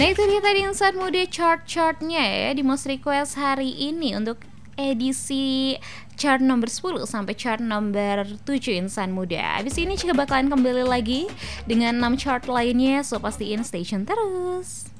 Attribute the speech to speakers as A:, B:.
A: Nah itu dia tadi Insan Muda chart-chartnya ya di Most Request hari ini untuk edisi chart nomor 10 sampai chart nomor 7 Insan Muda. Abis ini juga bakalan kembali lagi dengan 6 chart lainnya, so pastiin stay tune terus.